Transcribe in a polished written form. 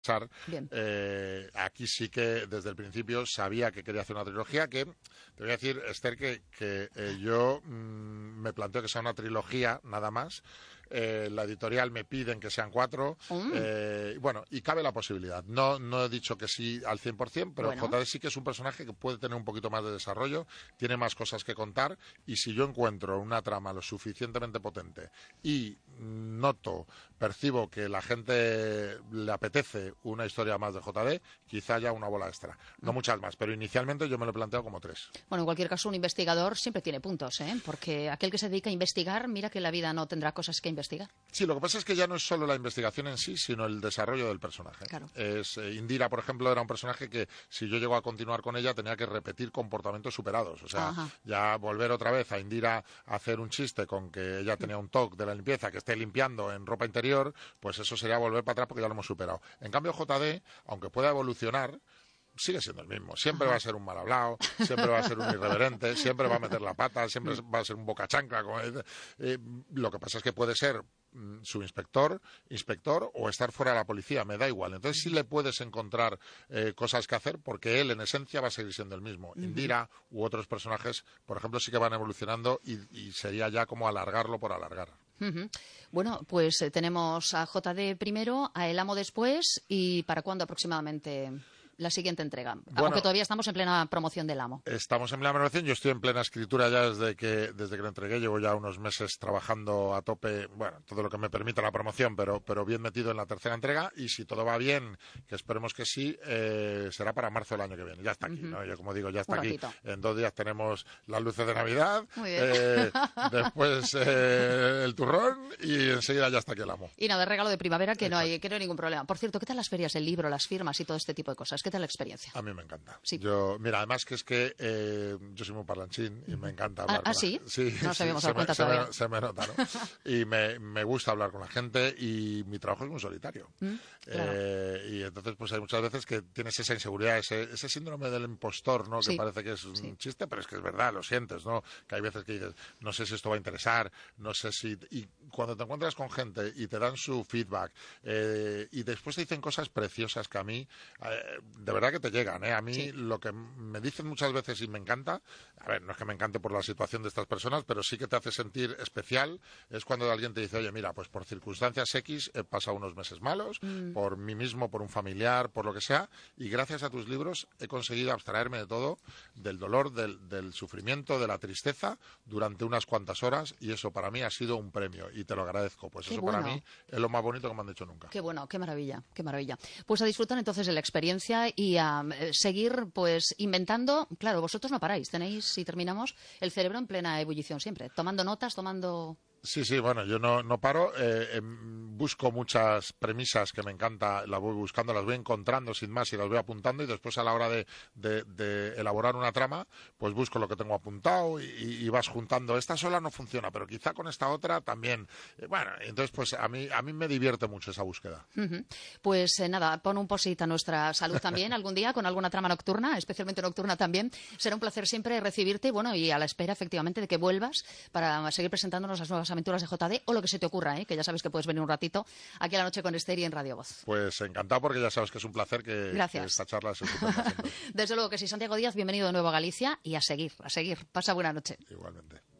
Bien. Aquí sí que desde el principio sabía que quería hacer una trilogía que, te voy a decir, Esther, que yo me planteo que sea una trilogía nada más. La editorial me piden que sean 4. Bueno, y cabe la posibilidad. No he dicho que sí al 100%, pero Bueno. JD sí que es un personaje que puede tener un poquito más de desarrollo, tiene más cosas que contar, y si yo encuentro una trama lo suficientemente potente y percibo que la gente le apetece una historia más de JD, quizá haya una bola extra. No muchas más, pero inicialmente yo me lo he planteado como 3. Bueno, en cualquier caso, un investigador siempre tiene puntos, porque aquel que se dedica a investigar, mira que la vida no tendrá cosas que investigar. Sí, lo que pasa es que ya no es solo la investigación en sí, sino el desarrollo del personaje. Claro. Indira, por ejemplo, era un personaje que si yo llego a continuar con ella tenía que repetir comportamientos superados. O sea, ya volver otra vez a Indira a hacer un chiste con que ella tenía un TOC de la limpieza, que esté limpiando en ropa interior, pues eso sería volver para atrás porque ya lo hemos superado. En cambio, JD, aunque pueda evolucionar, sigue siendo el mismo. Siempre va a ser un mal hablado, siempre va a ser un irreverente, siempre va a meter la pata, siempre va a ser un boca chancla. Lo que pasa es que puede ser su inspector o estar fuera de la policía, me da igual. Entonces sí le puedes encontrar cosas que hacer porque él en esencia va a seguir siendo el mismo. Indira u otros personajes, por ejemplo, sí que van evolucionando y sería ya como alargarlo por alargar. Bueno, pues tenemos a JD primero, a El Amo después, y ¿para cuándo aproximadamente la siguiente entrega? Bueno, aunque todavía estamos en plena promoción del Amo. Estamos en plena promoción, yo estoy en plena escritura ya desde que lo entregué, llevo ya unos meses trabajando a tope, bueno, todo lo que me permite la promoción, pero bien metido en la tercera entrega, y si todo va bien, que esperemos que sí, será para marzo del año que viene. Ya está aquí, ¿no? Yo como digo, ya está aquí. En 2 días tenemos las luces de Navidad, después el turrón, y enseguida ya está aquí el Amo. Y nada, regalo de primavera, que no hay ningún problema. Por cierto, ¿qué tal las ferias del libro, las firmas y todo este tipo de cosas? ¿Qué tal la experiencia? A mí me encanta. Sí. Mira, además que es que yo soy muy parlanchín y me encanta hablar. ¿Sí? Sí, no se habíamos dado cuenta todavía. Se me nota, ¿no? Y me gusta hablar con la gente, y mi trabajo es muy solitario. Claro. Y entonces pues hay muchas veces que tienes esa inseguridad, ese síndrome del impostor, ¿no? Que parece que es un chiste, pero es que es verdad, lo sientes, ¿no? Que hay veces que dices, no sé si esto va a interesar, no sé si... Y cuando te encuentras con gente y te dan su feedback, y después te dicen cosas preciosas que a mí, de verdad que te llegan, ¿eh? A mí lo que me dicen muchas veces y me encanta, a ver, no es que me encante por la situación de estas personas, pero sí que te hace sentir especial, es cuando alguien te dice, oye, mira, pues por circunstancias X he pasado unos meses malos, por mí mismo, por un familiar, por lo que sea, y gracias a tus libros he conseguido abstraerme de todo, del dolor, del sufrimiento, de la tristeza, durante unas cuantas horas, y eso para mí ha sido un premio, y te lo agradezco. Pues qué eso bueno. Para mí es lo más bonito que me han dicho nunca. Qué bueno, qué maravilla, qué maravilla. Pues a disfrutar entonces de la experiencia y a seguir pues inventando. Claro, vosotros no paráis, tenéis, si terminamos, el cerebro en plena ebullición siempre, tomando notas, tomando... Sí, bueno, yo no paro, busco muchas premisas que me encanta, las voy buscando, las voy encontrando sin más y las voy apuntando, y después a la hora de elaborar una trama, pues busco lo que tengo apuntado y vas juntando. Esta sola no funciona, pero quizá con esta otra también. Bueno, entonces pues a mí me divierte mucho esa búsqueda. Pues nada, pon un posit a nuestra salud también algún día con alguna trama nocturna, especialmente nocturna también. Será un placer siempre recibirte, bueno, y a la espera efectivamente de que vuelvas para seguir presentándonos las nuevas aventuras de JD o lo que se te ocurra, que ya sabes que puedes venir un ratito aquí a La Noche con Esther y en Radio Voz. Pues encantado, porque ya sabes que es un placer que esta charla se estupenda siempre. Desde luego que sí. Santiago Díaz, bienvenido de nuevo a Galicia y a seguir. Pasa buena noche. Igualmente.